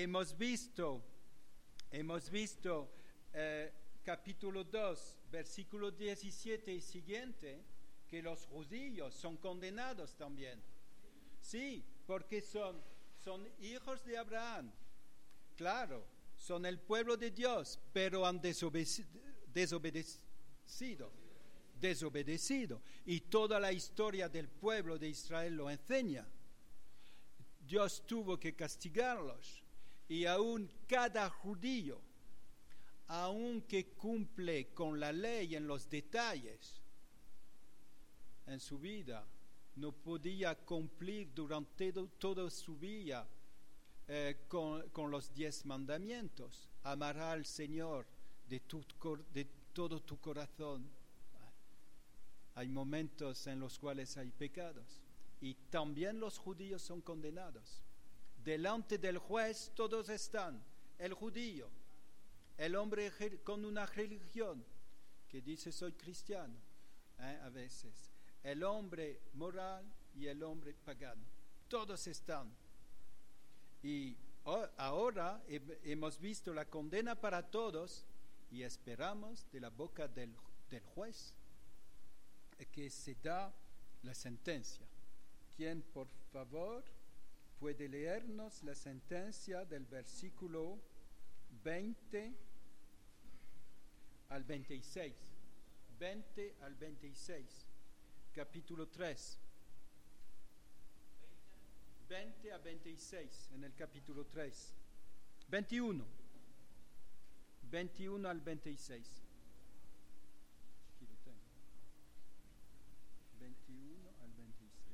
hemos visto capítulo 2, versículo 17 y siguiente, que los judíos son condenados también. Sí, porque son hijos de Abraham. Claro, son el pueblo de Dios, pero han desobedecido. Y toda la historia del pueblo de Israel lo enseña. Dios tuvo que castigarlos. Y aún cada judío, aunque cumple con la ley en los detalles, en su vida, no podía cumplir durante toda su vida con los 10 mandamientos. Amarás al Señor de todo tu corazón. Hay momentos en los cuales hay pecados. Y también los judíos son condenados. Delante del juez todos están. El judío, el hombre con una religión, que dice soy cristiano, a veces. El hombre moral y el hombre pagano. Todos están. Y ahora hemos visto la condena para todos y esperamos de la boca del juez que se da la sentencia. ¿Quién, por favor, puede leernos la sentencia del versículo 20 al 26? 20 al 26, capítulo 3. 20 a 26 en el capítulo 3. 21 al 26. Aquí lo tengo. 21 al 26.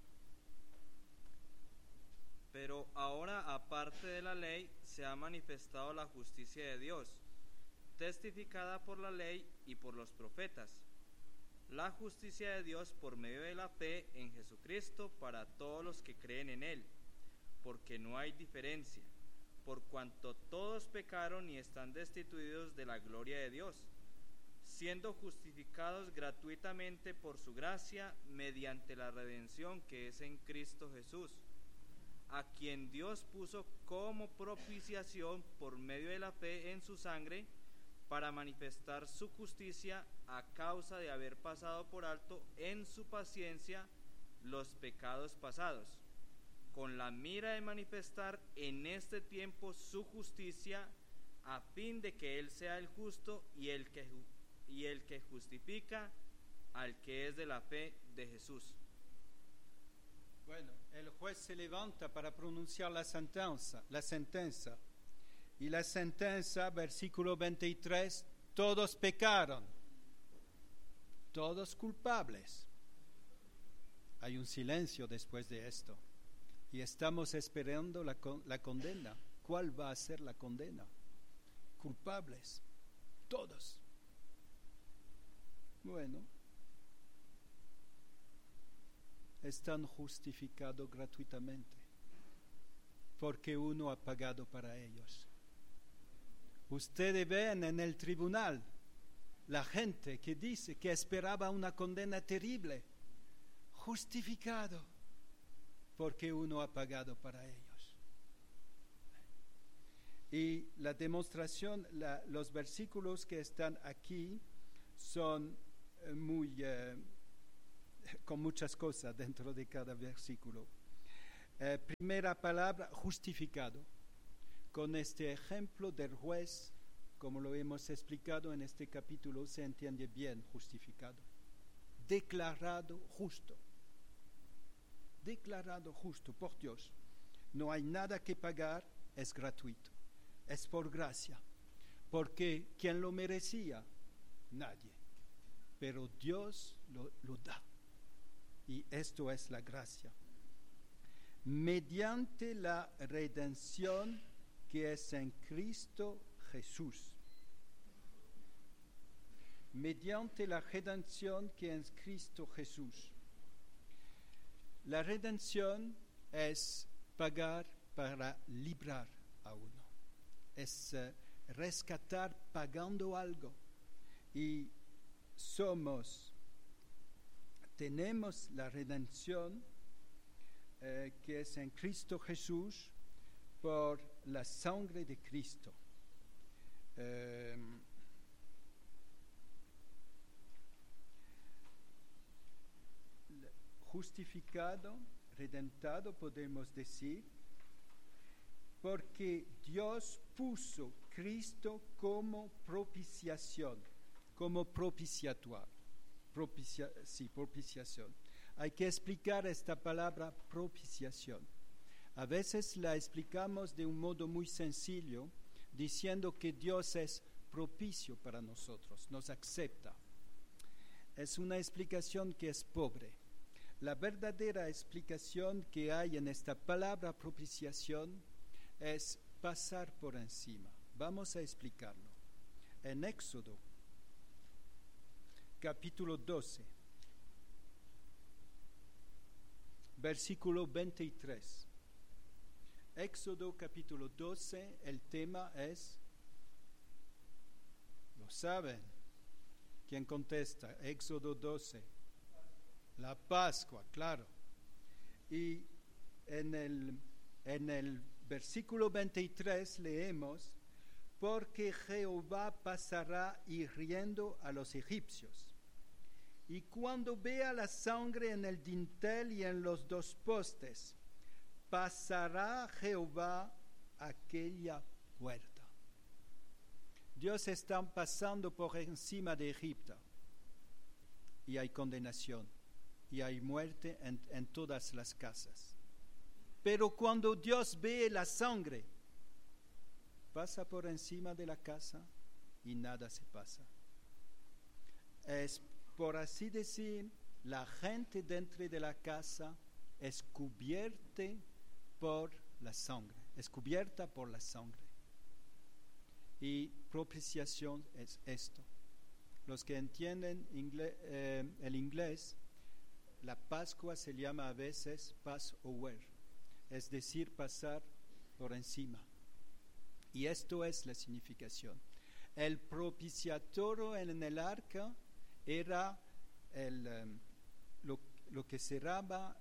Pero ahora, aparte de la ley, se ha manifestado la justicia de Dios, testificada por la ley y por los profetas. La justicia de Dios por medio de la fe en Jesucristo para todos los que creen en Él, porque no hay diferencia, por cuanto todos pecaron y están destituidos de la gloria de Dios, siendo justificados gratuitamente por su gracia mediante la redención que es en Cristo Jesús, a quien Dios puso como propiciación por medio de la fe en su sangre, para manifestar su justicia a causa de haber pasado por alto en su paciencia los pecados pasados, con la mira de manifestar en este tiempo su justicia, a fin de que Él sea el justo y el que justifica al que es de la fe de Jesús. Bueno, el juez se levanta para pronunciar la sentencia. Y la sentencia, versículo 23, todos pecaron, todos culpables. Hay un silencio después de esto. Y estamos esperando la condena. ¿Cuál va a ser la condena? Culpables, todos. Bueno, están justificados gratuitamente, porque uno ha pagado para ellos. Ustedes ven en el tribunal la gente que dice que esperaba una condena terrible, justificado, porque uno ha pagado para ellos. Y la demostración, los versículos que están aquí son con muchas cosas dentro de cada versículo. Primera palabra, justificado. Con este ejemplo del juez, como lo hemos explicado en este capítulo, se entiende bien justificado. Declarado justo. Declarado justo por Dios. No hay nada que pagar, es gratuito. Es por gracia. Porque ¿quién lo merecía? Nadie. Pero Dios lo da. Y esto es la gracia. Mediante la redención que es en Cristo Jesús. Mediante la redención que es en Cristo Jesús. La redención es pagar para librar a uno. Es rescatar pagando algo. Y tenemos la redención que es en Cristo Jesús por la sangre de Cristo. Justificado, redentado, podemos decir, porque Dios puso Cristo como propiciación, como propiciación. Propiciación. Hay que explicar esta palabra propiciación. A veces la explicamos de un modo muy sencillo, diciendo que Dios es propicio para nosotros, nos acepta. Es una explicación que es pobre. La verdadera explicación que hay en esta palabra propiciación es pasar por encima. Vamos a explicarlo. En Éxodo, capítulo 12, versículo 23. Éxodo capítulo 12, el tema es, ¿lo saben? ¿Quién contesta? Éxodo 12. La Pascua, claro. Y en el versículo 23 leemos, porque Jehová pasará hiriendo a los egipcios. Y cuando vea la sangre en el dintel y en los dos postes, pasará Jehová aquella puerta. Dios está pasando por encima de Egipto. Y hay condenación. Y hay muerte en todas las casas. Pero cuando Dios ve la sangre, pasa por encima de la casa y nada se pasa. Es, por así decir, la gente dentro de la casa es cubierta por la sangre. Es cubierta por la sangre. Y propiciación es esto. Los que entienden el inglés, la Pascua se llama a veces Passover, es decir, pasar por encima. Y esto es la significación. El propiciatorio en el arca era lo que cerraba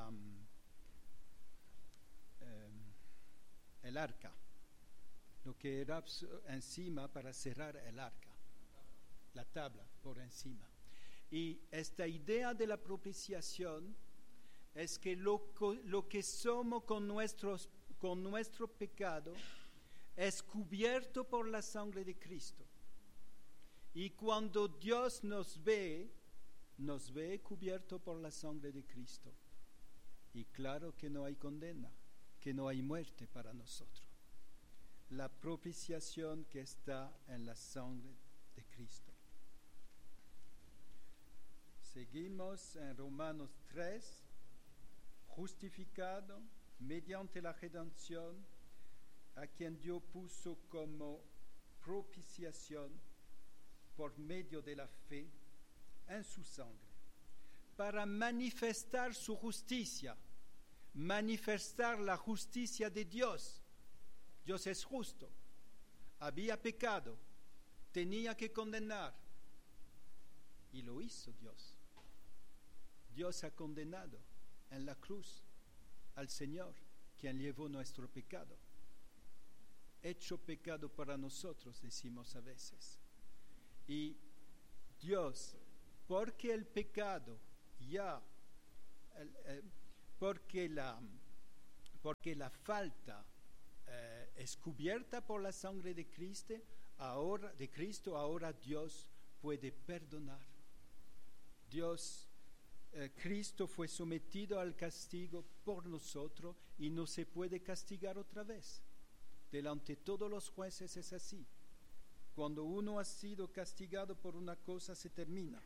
el arca, lo que era encima para cerrar el arca, la tabla por encima. Y esta idea de la propiciación es que lo que somos con nuestro pecado es cubierto por la sangre de Cristo. Y cuando Dios nos ve cubierto por la sangre de Cristo. Y claro que no hay condena, que no hay muerte para nosotros. La propiciación que está en la sangre de Cristo. Seguimos en Romanos 3, justificado mediante la redención, a quien Dios puso como propiciación por medio de la fe en su sangre, para manifestar su justicia, manifestar la justicia de Dios. Dios es justo, había pecado, tenía que condenar, y lo hizo Dios. Dios ha condenado en la cruz al Señor, quien llevó nuestro pecado. Hecho pecado para nosotros, decimos a veces. Y Dios, porque el pecado porque la falta es cubierta por la sangre de Cristo, ahora Dios puede perdonar. Cristo fue sometido al castigo por nosotros y no se puede castigar otra vez. Delante de todos los jueces es así. Cuando uno ha sido castigado por una cosa, se termina.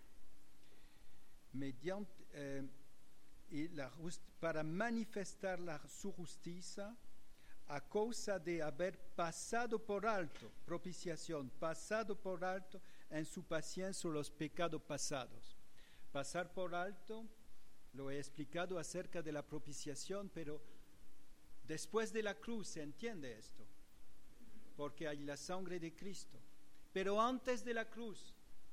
Para manifestar su justicia, a causa de haber pasado por alto, propiciación, pasado por alto en su paciencia los pecados pasados. Pasar por alto, lo he explicado acerca de la propiciación, pero después de la cruz se entiende esto, porque hay la sangre de Cristo. Pero antes de la cruz,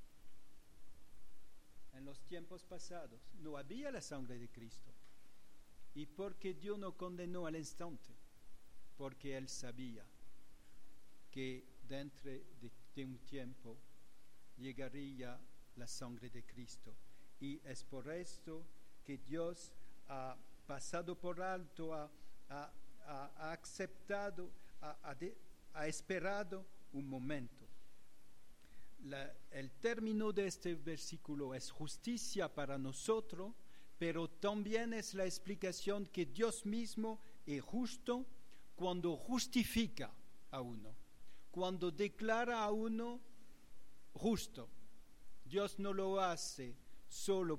en los tiempos pasados, no había la sangre de Cristo. Y porque Dios no condenó al instante, porque él sabía que dentro de un tiempo llegaría la sangre de Cristo. Y es por esto que Dios ha pasado por alto, ha aceptado, ha esperado un momento. El término de este versículo es justicia para nosotros, pero también es la explicación que Dios mismo es justo cuando justifica a uno, cuando declara a uno justo. Dios no lo hace solo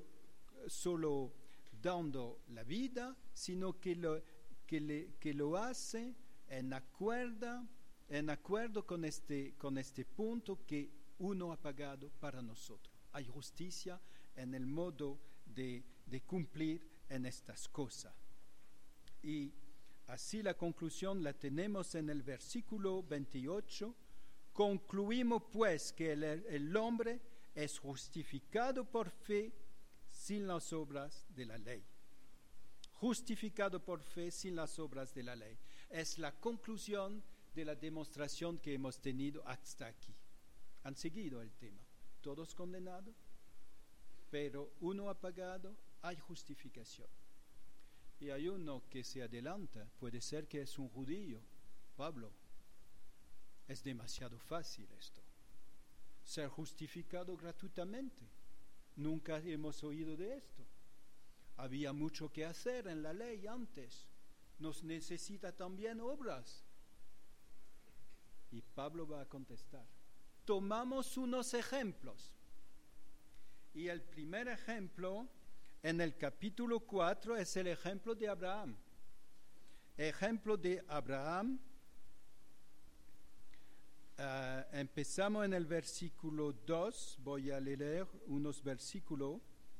dando la vida, sino que lo hace en acuerdo con este punto que uno ha pagado para nosotros. Hay justicia en el modo de cumplir en estas cosas. Y así la conclusión la tenemos en el versículo 28. Concluimos pues que el hombre es justificado por fe sin las obras de la ley. Justificado por fe sin las obras de la ley. Es la conclusión de la demostración que hemos tenido hasta aquí. Han seguido el tema. Todos condenados, pero uno ha pagado, hay justificación. Y hay uno que se adelanta, puede ser que es un judío. Pablo, es demasiado fácil esto. Ser justificado gratuitamente. Nunca hemos oído de esto. Había mucho que hacer en la ley antes. Nos necesita también obras. Y Pablo va a contestar. Tomamos unos ejemplos. Y el primer ejemplo en el capítulo 4 es el ejemplo de Abraham. Ejemplo de Abraham. Empezamos en el versículo 2. Voy a leer unos versículos.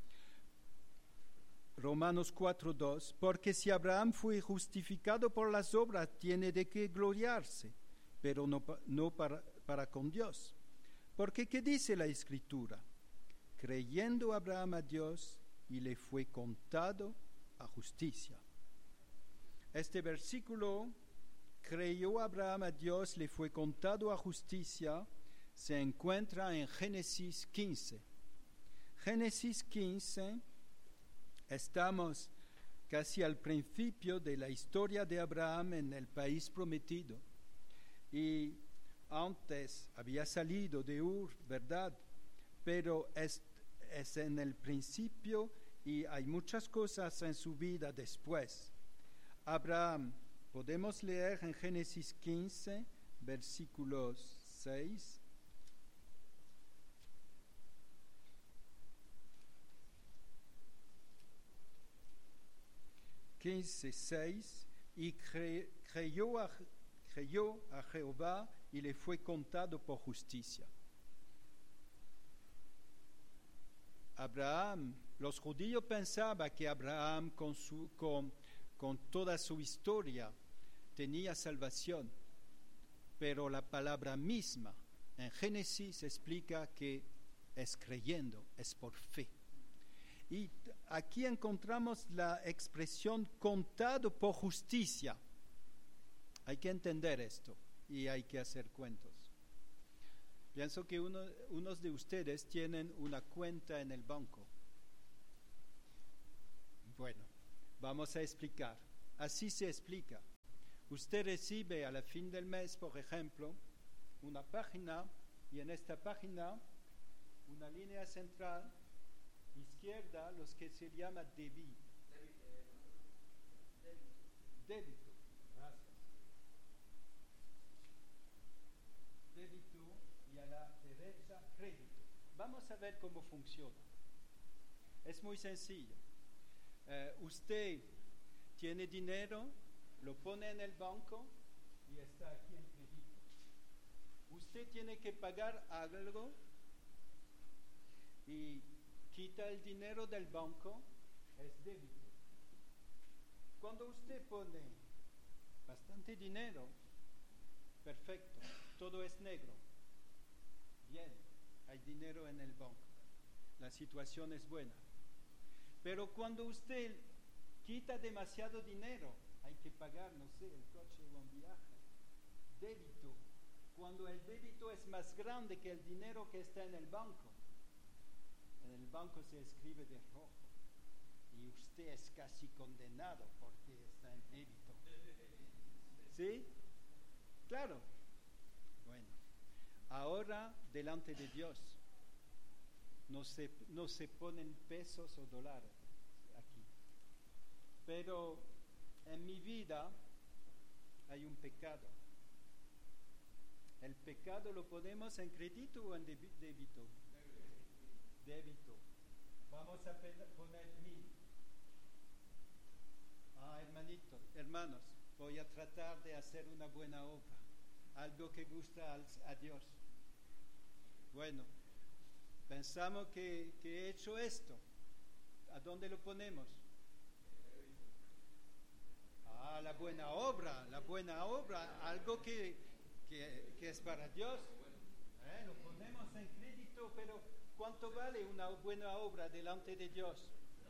Romanos 4:2. Porque si Abraham fue justificado por las obras, tiene de qué gloriarse, pero no para con Dios. Porque ¿qué dice la Escritura? Creyendo Abraham a Dios y le fue contado a justicia. Este versículo, creyó Abraham a Dios, le fue contado a justicia, se encuentra en Génesis 15. Génesis 15, estamos casi al principio de la historia de Abraham en el país prometido. Y antes había salido de Ur, ¿verdad? Pero es en el principio y hay muchas cosas en su vida después. Abraham, podemos leer en Génesis 15, versículos 6. Y creyó a Jehová y le fue contado por justicia. Abraham, los judíos pensaban que Abraham con toda su historia tenía salvación, pero la palabra misma en Génesis explica que es creyendo, es por fe. Y aquí encontramos la expresión contado por justicia. Hay que entender esto y hay que hacer cuentos. Pienso que unos de ustedes tienen una cuenta en el banco. Bueno, vamos a explicar. Así se explica. Usted recibe a la fin del mes, por ejemplo, una página y en esta página una línea central izquierda, los que se llama débito. Gracias. Débito y a la derecha crédito. Vamos a ver cómo funciona. Es muy sencillo. Usted tiene dinero, lo pone en el banco y está aquí en crédito. Usted tiene que pagar algo y quita el dinero del banco, es débito. Cuando usted pone bastante dinero, perfecto, todo es negro. Bien, hay dinero en el banco. La situación es buena. Pero cuando usted quita demasiado dinero, hay que pagar, no sé, el coche o un viaje. Débito. Cuando el débito es más grande que el dinero que está en el banco se escribe de rojo. Y usted es casi condenado porque está en débito. ¿Sí? Claro. Bueno, ahora delante de Dios no se ponen pesos o dólares aquí. Pero en mi vida hay un pecado. ¿El pecado lo ponemos en crédito o en débito? Débito. Vamos a poner 1000. Hermanos, voy a tratar de hacer una buena obra, algo que gusta a Dios. Bueno, pensamos que he hecho esto. ¿A dónde lo ponemos? La buena obra, algo que es para Dios. Lo ponemos en crédito, pero ¿cuánto vale una buena obra delante de Dios?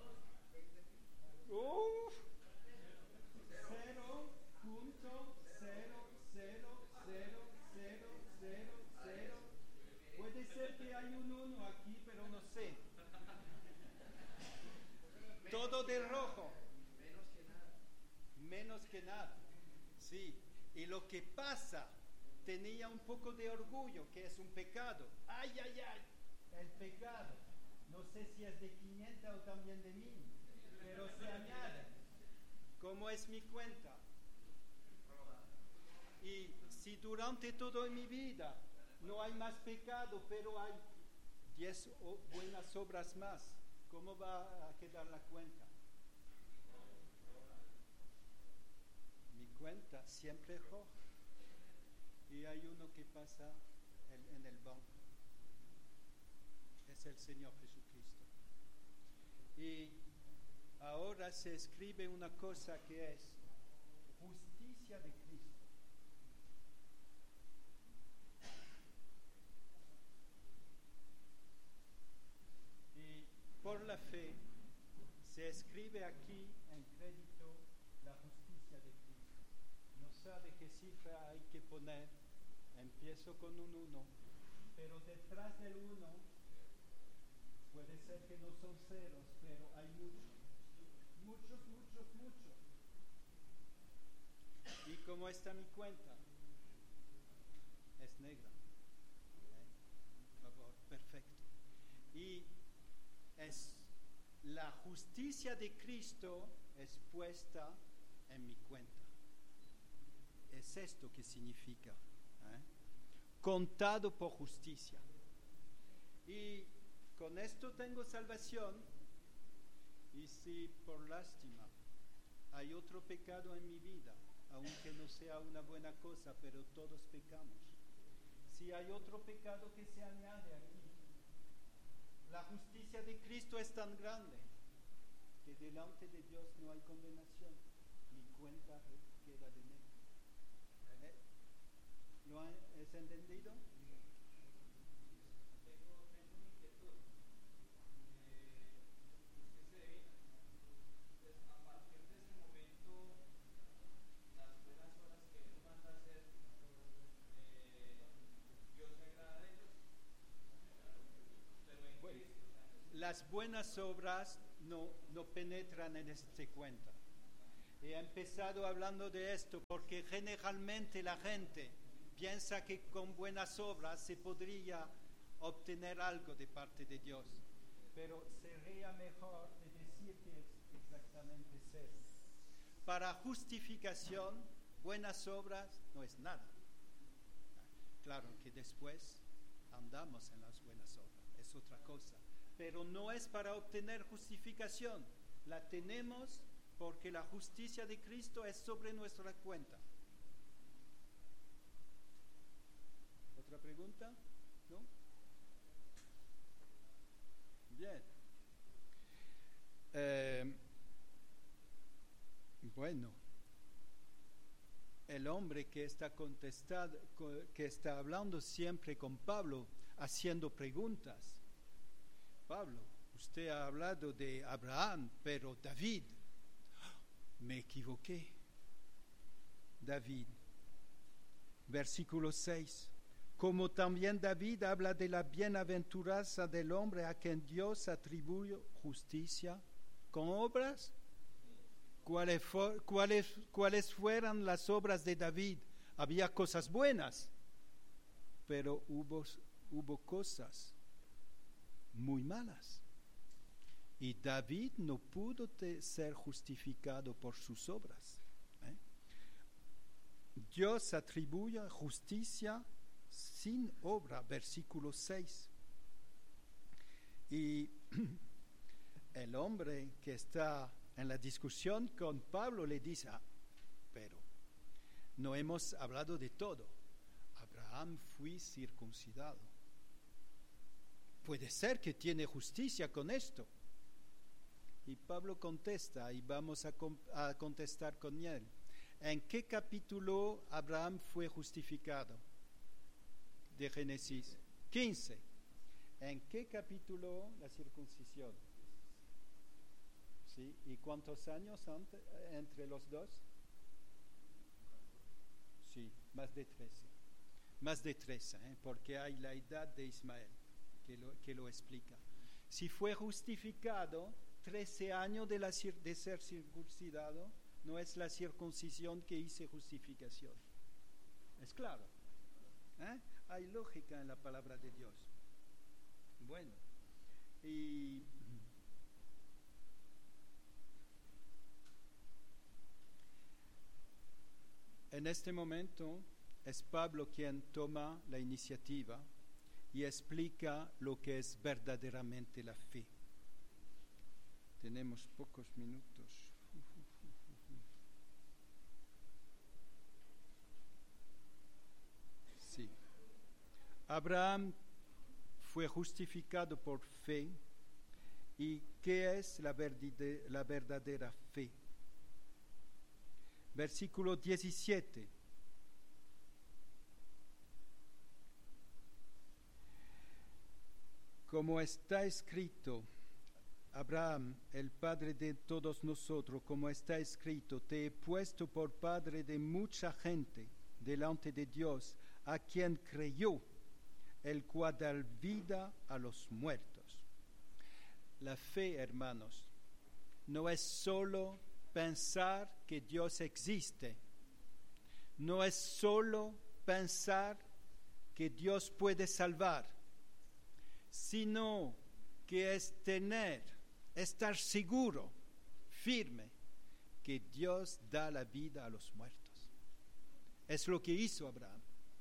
0.00000. Puede ser que hay un 1 aquí, pero no sé. Todo de rojo. Menos que nada. Sí. Y lo que pasa, tenía un poco de orgullo, que es un pecado. ¡Ay! El pecado. No sé si es de 500 o también de 1000, pero se añade. ¿Cómo es mi cuenta? Y si durante toda mi vida no hay más pecado, pero hay 10 buenas obras más, ¿cómo va a quedar la cuenta? Mi cuenta siempre roja. Y hay uno que pasa en el banco. Es el Señor Jesucristo. Y ahora se escribe una cosa que es justicia de Cristo. Y por la fe se escribe aquí en crédito la justicia de Cristo. No sabe qué cifra hay que poner. Empiezo con un 1, pero detrás del 1 puede ser que no son ceros, pero hay muchos. ¿Y cómo está mi cuenta? Es negra. Por favor, perfecto. Y es la justicia de Cristo es puesta en mi cuenta. Es esto que significa. Contado por justicia. Y con esto tengo salvación. Y si por lástima hay otro pecado en mi vida, aunque no sea una buena cosa, pero todos pecamos. Si hay otro pecado que se añade aquí, la justicia de Cristo es tan grande que delante de Dios no hay condenación. Mi cuenta queda de negro. ¿Lo has entendido? Tengo una inquietud. Entonces, a partir de ese momento, las buenas obras que Él manda a hacer, Dios se agrada de ellos. Pero en Cristo, las buenas obras no penetran en esta cuenta. He empezado hablando de esto porque generalmente la gente piensa que con buenas obras se podría obtener algo de parte de Dios, pero sería mejor de decir que es exactamente cero. Para justificación, buenas obras no es nada. Claro que después andamos en las buenas obras, es otra cosa, pero no es para obtener justificación. La tenemos porque la justicia de Cristo es sobre nuestra cuenta. ¿Otra pregunta? ¿No? Bien. Bueno, el hombre que está hablando siempre con Pablo, haciendo preguntas. Pablo, usted ha hablado de Abraham, pero David, me equivoqué. David. Versículo 6. Como también David habla de la bienaventuranza del hombre a quien Dios atribuye justicia con obras. ¿Cuáles fueran las obras de David? Había cosas buenas, pero hubo cosas muy malas. Y David no pudo ser justificado por sus obras. Dios atribuye justicia sin obra, versículo 6. Y el hombre que está en la discusión con Pablo le dice, pero no hemos hablado de todo. Abraham fue circuncidado. Puede ser que tiene justicia con esto. Y Pablo contesta, y vamos a contestar con él. ¿En qué capítulo Abraham fue justificado? De Génesis 15. ¿En qué capítulo la circuncisión? ¿Sí? ¿Y cuántos años entre los dos? Sí, más de 13. Más de 13, porque hay la edad de Ismael que lo explica. Si fue justificado 13 años de ser circuncidado, no es la circuncisión que hizo justificación. ¿Es claro? Hay lógica en la palabra de Dios. Bueno, y en este momento es Pablo quien toma la iniciativa y explica lo que es verdaderamente la fe. Tenemos pocos minutos. Sí. Abraham fue justificado por fe. ¿Y qué es la verdadera fe? Versículo 17. Como está escrito, Abraham, el padre de todos nosotros, como está escrito, te he puesto por padre de mucha gente delante de Dios, a quien creyó, el cual da vida a los muertos. La fe, hermanos, no es solo pensar que Dios existe, no es solo pensar que Dios puede salvar, sino que es estar seguro, firme, que Dios da la vida a los muertos. Es lo que hizo Abraham.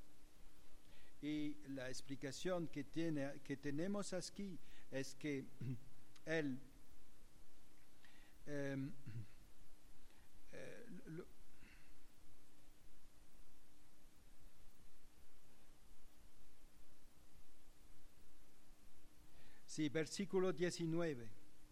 Y la explicación que tenemos aquí es que él sí, versículo 19.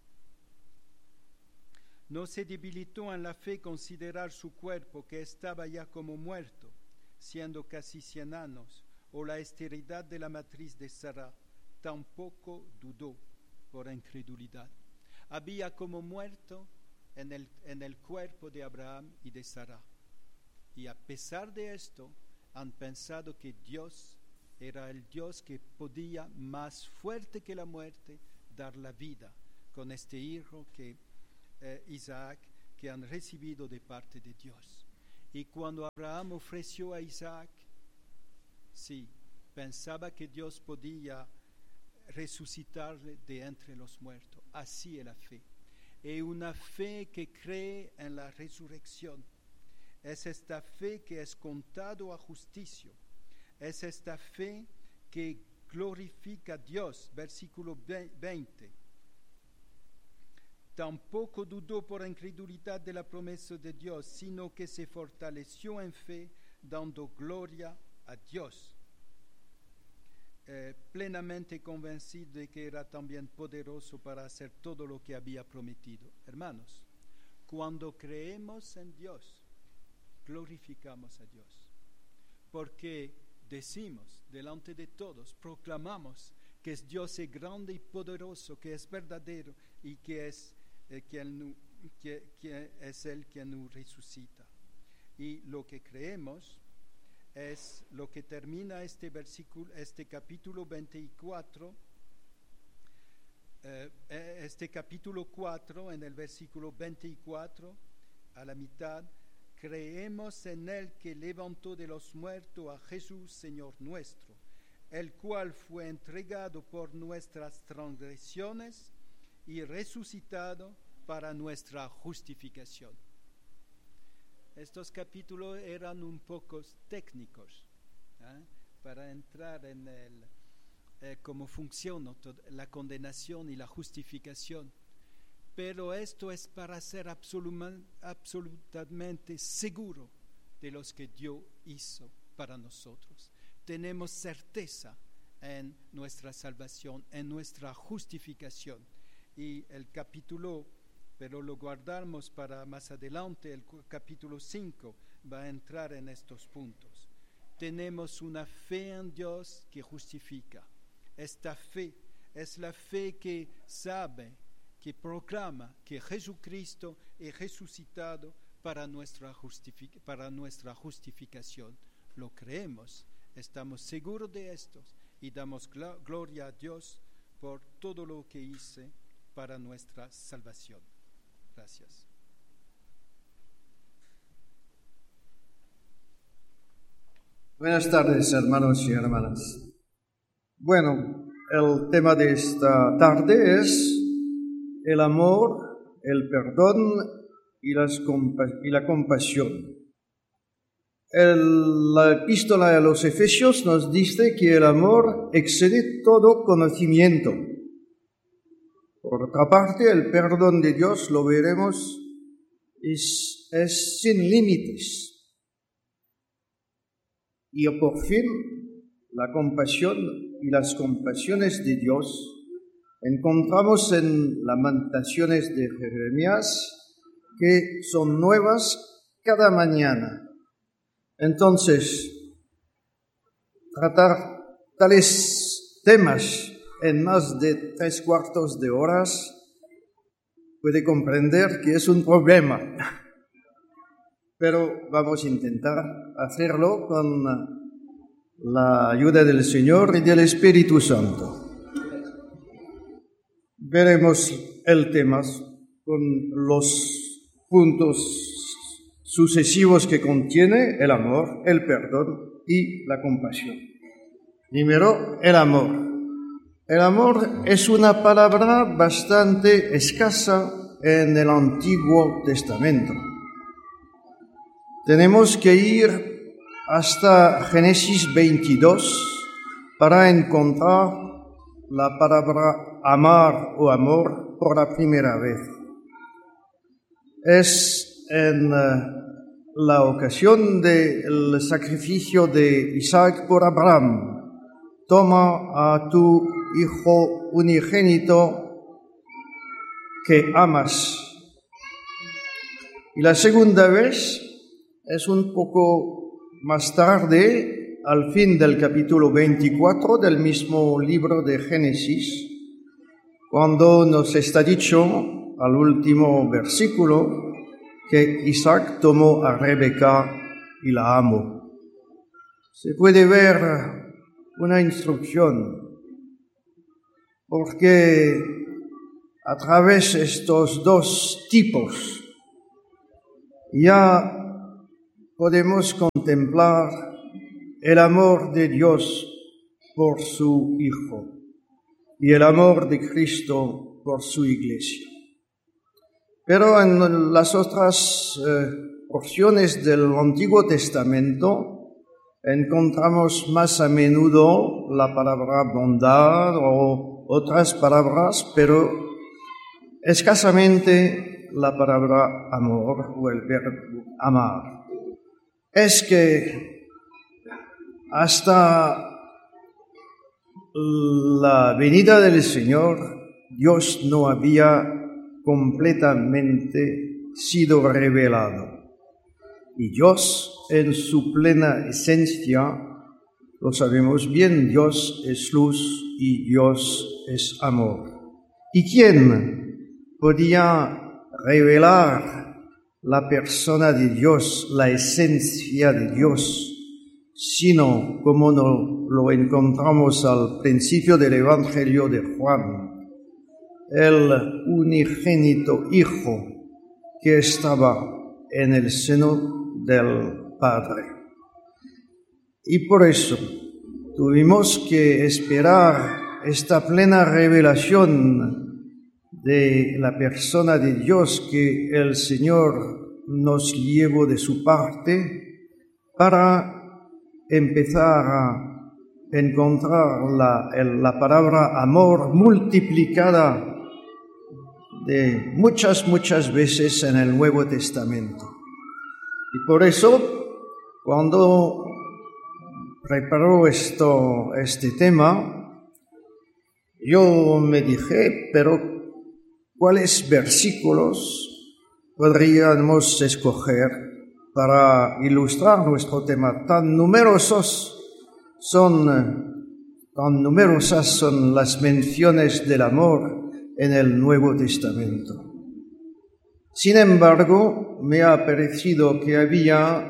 No se debilitó en la fe considerar su cuerpo, que estaba ya como muerto, siendo casi 100 años, o la esterilidad de la matriz de Sara, tampoco dudó por incredulidad. Había como muerto en el cuerpo de Abraham y de Sara. Y a pesar de esto, han pensado que Dios era el Dios que podía, más fuerte que la muerte, dar la vida con este hijo Isaac, que han recibido de parte de Dios. Y cuando Abraham ofreció a Isaac, sí, pensaba que Dios podía resucitarle de entre los muertos. Así es la fe. Es una fe que cree en la resurrección. Es esta fe que es contado a justicia. Es esta fe que glorifica a Dios. Versículo 20. Tampoco dudó por incredulidad de la promesa de Dios, sino que se fortaleció en fe, dando gloria a Dios, plenamente convencido de que era también poderoso para hacer todo lo que había prometido. Hermanos, cuando creemos en Dios, glorificamos a Dios, porque decimos delante de todos, proclamamos que Dios es grande y poderoso, que es verdadero y que es Él quien nos resucita. Y lo que creemos es lo que termina este capítulo 24, este capítulo 4, en el versículo 24, a la mitad: creemos en el que levantó de los muertos a Jesús, Señor nuestro, el cual fue entregado por nuestras transgresiones y resucitado para nuestra justificación. Estos capítulos eran un poco técnicos, para entrar en cómo funciona la condenación y la justificación. Pero esto es para ser absolutamente seguro de los que Dios hizo para nosotros. Tenemos certeza en nuestra salvación, en nuestra justificación. Y el capítulo, pero lo guardamos para más adelante, el capítulo 5 va a entrar en estos puntos. Tenemos una fe en Dios que justifica. Esta fe es la fe que sabe, que proclama que Jesucristo es resucitado para nuestra justificación. Lo creemos, estamos seguros de esto y damos gloria a Dios por todo lo que hizo para nuestra salvación. Gracias. Buenas tardes, hermanos y hermanas. Bueno, el tema de esta tarde es el amor, el perdón y la compasión. La epístola a los Efesios nos dice que el amor excede todo conocimiento. Por otra parte, el perdón de Dios, lo veremos, es sin límites. Y por fin, la compasión y las compasiones de Dios encontramos en Lamentaciones de Jeremías, que son nuevas cada mañana. Entonces, tratar tales temas en más de 3/4 de horas puede comprender que es un problema. Pero vamos a intentar hacerlo con la ayuda del Señor y del Espíritu Santo. Veremos el tema con los puntos sucesivos que contiene el amor, el perdón y la compasión. Primero, el amor. El amor es una palabra bastante escasa en el Antiguo Testamento. Tenemos que ir hasta Génesis 22 para encontrar la palabra amar o amor por la primera vez. Es en la ocasión del sacrificio de Isaac por Abraham. Toma a tu hijo unigénito que amas. Y la segunda vez es un poco más tarde, al fin del capítulo 24 del mismo libro de Génesis, cuando nos está dicho, al último versículo, que Isaac tomó a Rebeca y la amó. Se puede ver una instrucción, porque a través de estos dos tipos ya podemos contemplar el amor de Dios por su Hijo y el amor de Cristo por su Iglesia. Pero en las otras porciones del Antiguo Testamento encontramos más a menudo la palabra bondad o otras palabras, pero escasamente la palabra amor o el verbo amar. Es que hasta la venida del Señor, Dios no había completamente sido revelado. Y Dios, en su plena esencia, lo sabemos bien, Dios es luz y Dios es amor. ¿Y quién podía revelar la persona de Dios, la esencia de Dios, sino como lo encontramos al principio del Evangelio de Juan, el unigénito Hijo que estaba en el seno del Padre. Y por eso tuvimos que esperar esta plena revelación de la persona de Dios que el Señor nos llevó de su parte para empezar a encontrar la palabra amor multiplicada de muchas veces en el Nuevo Testamento. Y por eso, cuando preparó este tema, yo me dije, pero ¿cuáles versículos podríamos escoger para ilustrar nuestro tema? Tan numerosas son las menciones del amor en el Nuevo Testamento. Sin embargo, me ha parecido que había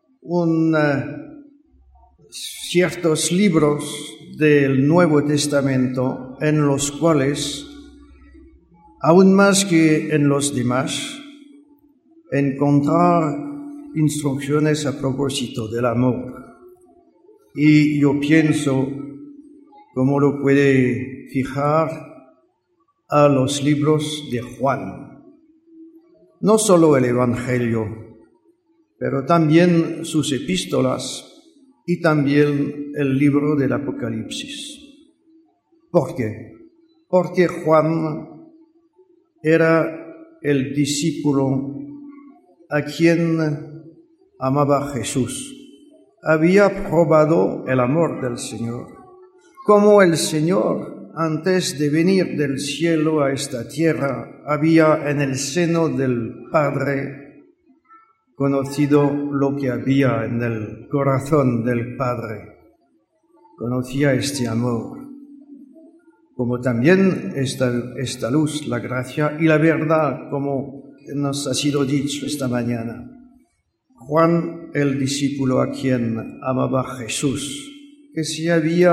ciertos libros del Nuevo Testamento en los cuales, aún más que en los demás, encontrar instrucciones a propósito del amor. Y yo pienso, como lo puede fijar, a los libros de Juan. No solo el Evangelio, pero también sus epístolas y también el libro del Apocalipsis. ¿Por qué? Porque Juan era el discípulo a quien amaba Jesús. Había probado el amor del Señor. Como el Señor, antes de venir del cielo a esta tierra, había en el seno del Padre conocido lo que había en el corazón del Padre. Conocía este amor, como también esta luz, la gracia y la verdad, como nos ha sido dicho esta mañana. Juan, el discípulo a quien amaba Jesús, que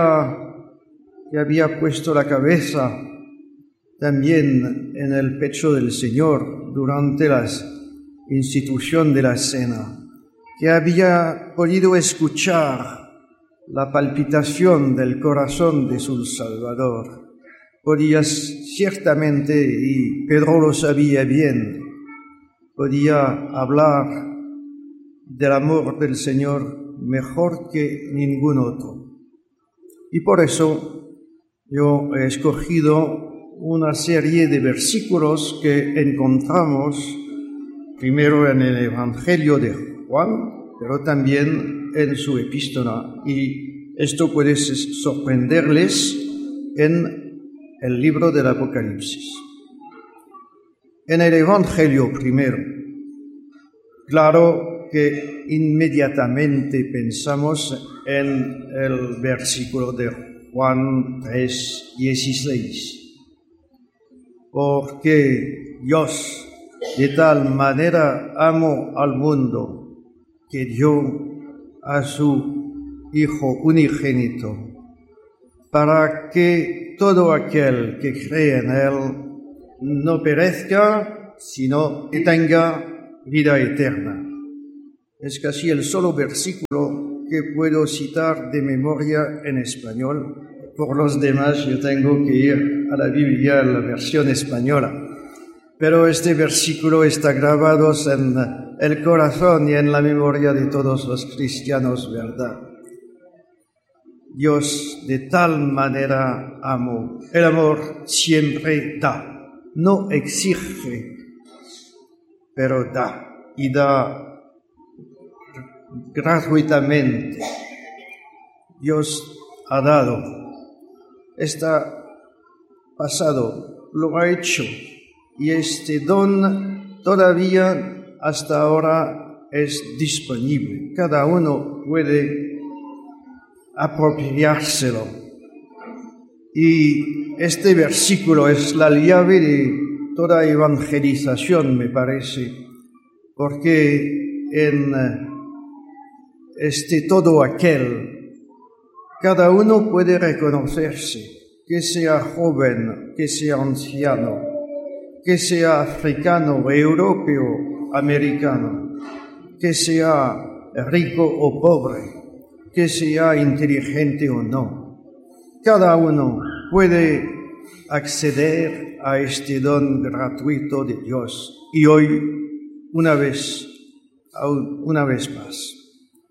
había puesto la cabeza también en el pecho del Señor durante la institución de la cena, que había podido escuchar la palpitación del corazón de su Salvador. Podía ciertamente, y Pedro lo sabía bien, podía hablar del amor del Señor mejor que ningún otro. Y por eso yo he escogido una serie de versículos que encontramos primero en el Evangelio de Juan, pero también en su epístola. Y esto puede sorprenderles en el libro del Apocalipsis. En el Evangelio primero, claro que inmediatamente pensamos en el versículo de Juan 3:16, porque Dios de tal manera amó al mundo que dio a su Hijo unigénito, para que todo aquel que cree en Él no perezca, sino que tenga vida eterna. Es casi el solo versículo que puedo citar de memoria en español. Por los demás yo tengo que ir a la Biblia, en la versión española. Pero este versículo está grabado en el corazón y en la memoria de todos los cristianos, ¿verdad? Dios de tal manera amó. El amor siempre da, no exige, pero da, y da gratuitamente. Dios ha dado, está pasado, lo ha hecho, y este don todavía hasta ahora es disponible. Cada uno puede apropiárselo. Y este versículo es la llave de toda evangelización, me parece, porque en todo aquel, cada uno puede reconocerse, que sea joven, que sea anciano, que sea africano, europeo, americano, que sea rico o pobre, que sea inteligente o no. Cada uno puede acceder a este don gratuito de Dios. Y hoy, una vez más.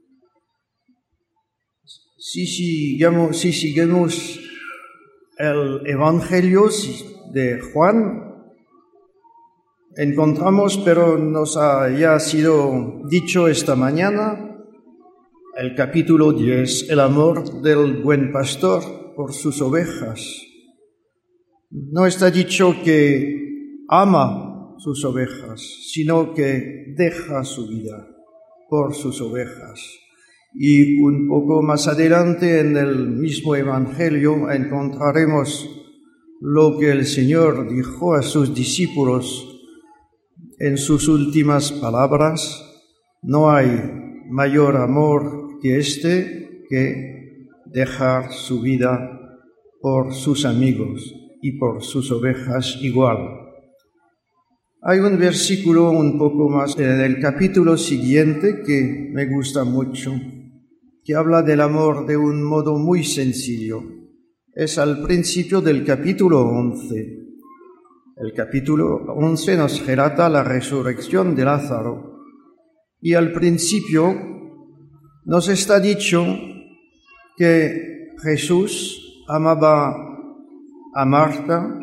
Si seguimos el Evangelio de Juan, encontramos, pero nos ha ya sido dicho esta mañana, el capítulo 10, el amor del buen pastor por sus ovejas. No está dicho que ama sus ovejas, sino que deja su vida por sus ovejas. Y un poco más adelante en el mismo Evangelio encontraremos lo que el Señor dijo a sus discípulos en sus últimas palabras: no hay mayor amor que este, que dejar su vida por sus amigos y por sus ovejas igual. Hay un versículo un poco más en el capítulo siguiente que me gusta mucho, que habla del amor de un modo muy sencillo. Es al principio del capítulo 11. El capítulo 11 nos relata la resurrección de Lázaro. Y al principio nos está dicho que Jesús amaba a Marta,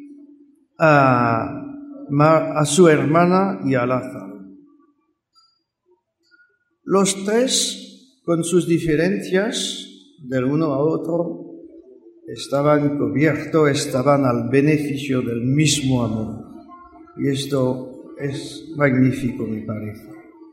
a su hermana y a Lázaro. Los tres, con sus diferencias del uno a otro, estaban cubiertos, estaban al beneficio del mismo amor. Y esto es magnífico, me parece.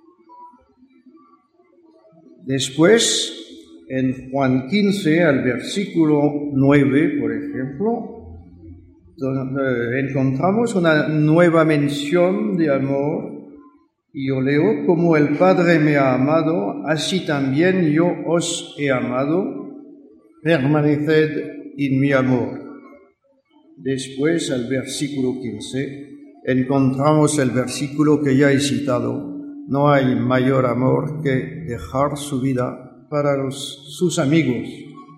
Después, en Juan 15, al versículo 9, por ejemplo, encontramos una nueva mención de amor. Y yo leo: como el Padre me ha amado, así también yo os he amado, permaneced en mi amor. Después, al versículo 15, encontramos el versículo que ya he citado: no hay mayor amor que dejar su vida para sus amigos.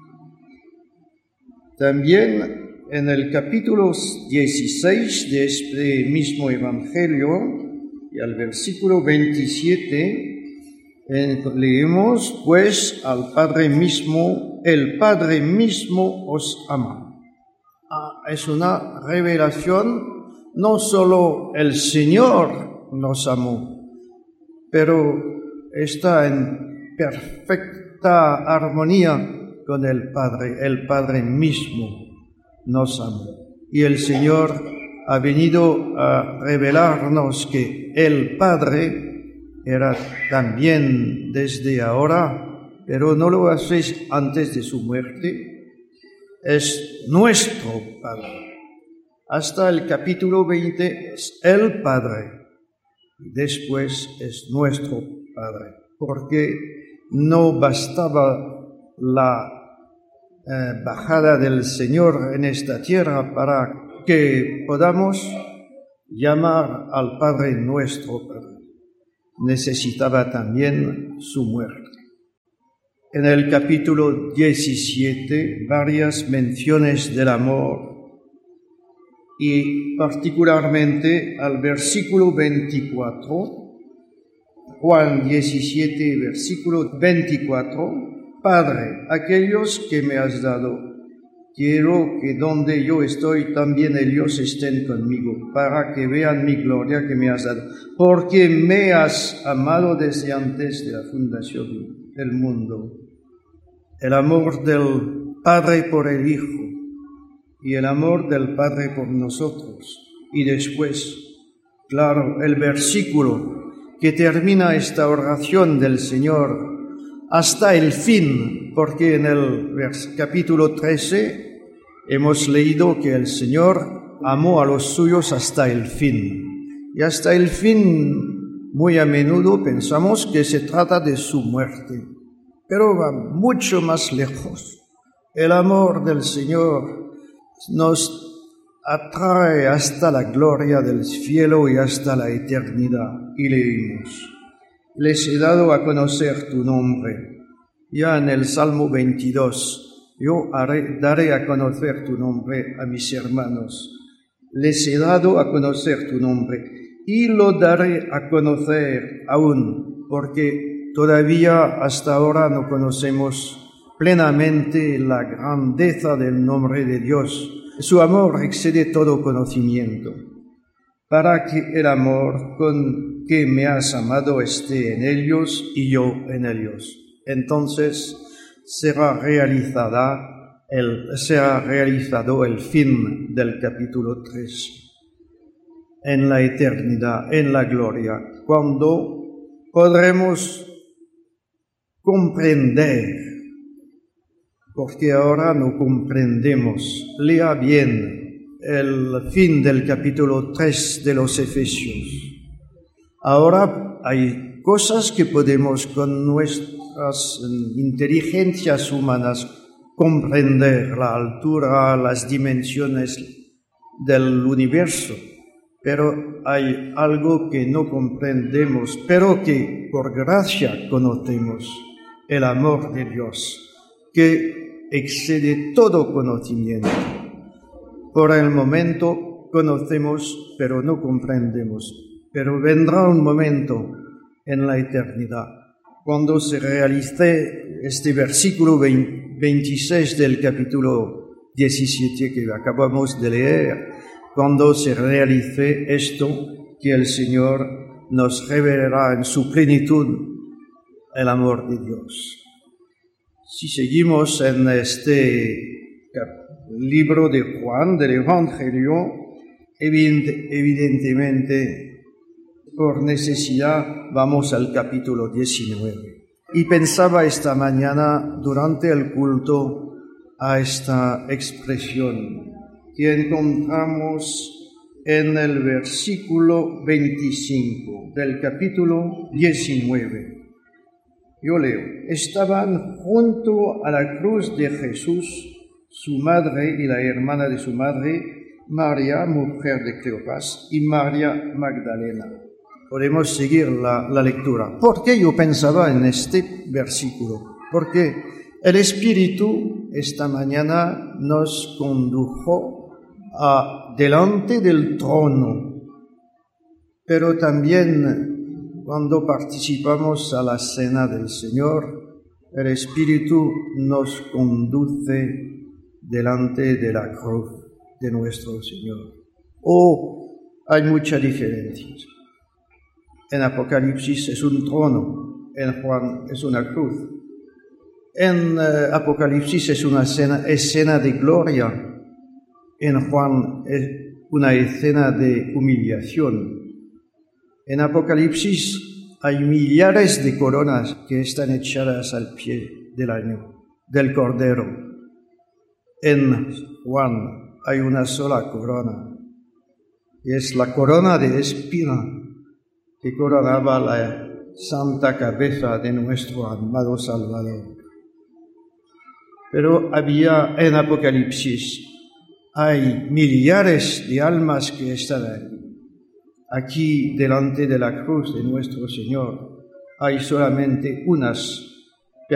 También en el capítulo 16 de este mismo Evangelio, y al versículo 27, leemos: pues al Padre mismo, el Padre mismo os ama. Es una revelación, no solo el Señor nos amó, pero está en perfecta armonía con el Padre mismo nos amó. Y el Señor ha venido a revelarnos que el Padre era también desde ahora, pero no lo hace antes de su muerte, es nuestro Padre. Hasta el capítulo 20 es el Padre, y después es nuestro Padre, porque no bastaba la bajada del Señor en esta tierra para que podamos llamar al Padre nuestro Padre. Necesitaba también su muerte. En el capítulo 17, varias menciones del amor, y particularmente al versículo 24, Juan 17, versículo 24, Padre, aquellos que me has dado, quiero que donde yo estoy también ellos estén conmigo, para que vean mi gloria que me has dado, porque me has amado desde antes de la fundación del mundo. El amor del Padre por el Hijo y el amor del Padre por nosotros. Y después, claro, el versículo que termina esta oración del Señor hasta el fin, porque en el capítulo 13 hemos leído que el Señor amó a los suyos hasta el fin. Y hasta el fin Muy a menudo pensamos que se trata de su muerte, pero va mucho más lejos. El amor del Señor nos atrae hasta la gloria del cielo y hasta la eternidad. Y leímos: les he dado a conocer tu nombre. Ya en el Salmo 22, yo daré a conocer tu nombre a mis hermanos. Les he dado a conocer tu nombre y lo daré a conocer aún, porque todavía hasta ahora no conocemos plenamente la grandeza del nombre de Dios. Su amor excede todo conocimiento, para que el amor con que me has amado esté en ellos y yo en ellos. Entonces será realizado el fin del capítulo 3. En la eternidad, en la gloria, cuando podremos comprender, porque ahora no comprendemos. Lea bien el fin del capítulo 3 de los Efesios. Ahora hay cosas que podemos con nuestras inteligencias humanas comprender, la altura, las dimensiones del universo, pero hay algo que no comprendemos, pero que por gracia conocemos: el amor de Dios, que excede todo conocimiento. Por el momento conocemos, pero no comprendemos. Pero vendrá un momento en la eternidad, cuando se realice este versículo 26 del capítulo 17 que acabamos de leer, cuando se realice esto, que el Señor nos revelará en su plenitud el amor de Dios. Si seguimos en este libro de Juan, del Evangelio, evidentemente, por necesidad, vamos al capítulo 19. Y pensaba esta mañana, durante el culto, a esta expresión que encontramos en el versículo 25 del capítulo 19. Yo leo: estaban junto a la cruz de Jesús su madre y la hermana de su madre, María, mujer de Cleofás, y María Magdalena. Podemos seguir la lectura. ¿Por qué yo pensaba en este versículo? Porque el Espíritu esta mañana nos condujo delante del trono, pero también cuando participamos a la cena del Señor, el Espíritu nos conduce delante de la cruz de nuestro Señor. Hay mucha diferencia. En Apocalipsis es un trono, en Juan es una cruz. En Apocalipsis es una escena de gloria, en Juan es una escena de humillación. En Apocalipsis hay millares de coronas que están echadas al pie del Cordero. En Juan hay una sola corona, y es la corona de espina que coronaba la santa cabeza de nuestro amado Salvador. Pero en Apocalipsis hay millares de almas que están ahí. Aquí, delante de la cruz de nuestro Señor, hay solamente unas